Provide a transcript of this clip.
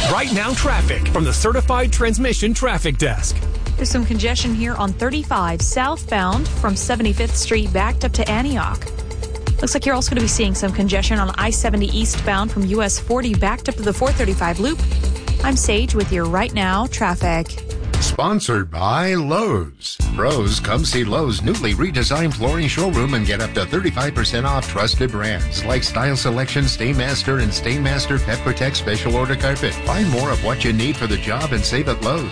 Right now traffic from the Certified Transmission Traffic Desk. There's some congestion here on 35 southbound from 75th Street backed up to Antioch. Looks like you're also going to be seeing some congestion on I-70 eastbound from US 40 backed up to the 435 loop. I'm Sage with your Right Now traffic. Sponsored by Lowe's. Pros, come see Lowe's newly redesigned flooring showroom and get up to 35% off trusted brands like Style Selection, Stainmaster, and Stainmaster Pet Protect Special Order Carpet. Find more of what you need for the job and save at Lowe's.